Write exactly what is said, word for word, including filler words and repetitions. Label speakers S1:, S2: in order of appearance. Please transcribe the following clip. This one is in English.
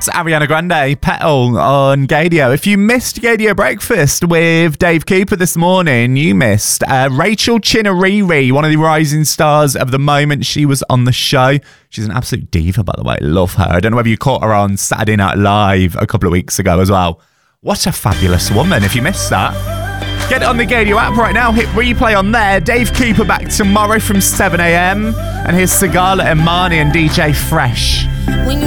S1: That's Ariana Grande, Petal on Gadio. If you missed Gadio Breakfast with Dave Cooper this morning, you missed uh, Rachel Chinariri, one of the rising stars of the moment she was on the show. She's an absolute diva, by the way. Love her. I don't know whether you caught her on Saturday Night Live a couple of weeks ago as well. What a fabulous woman. If you missed that, get it on the Gadio app right now. Hit replay on there. Dave Cooper back tomorrow from seven a.m. And here's Sigala Imani and D J Fresh. When you